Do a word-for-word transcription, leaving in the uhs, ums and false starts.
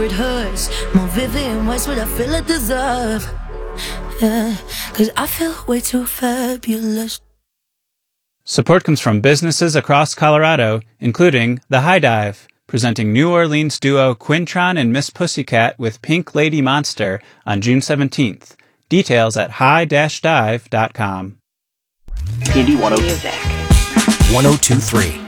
It hurts more vivid and worse what I feel I deserve. Yeah, cause I feel way too fabulous. Support comes from businesses across Colorado, including The High Dive, presenting New Orleans duo Quintron and Miss Pussycat with Pink Lady Monster on June seventeenth. Details at high dash dive dot com. P D one oh two three.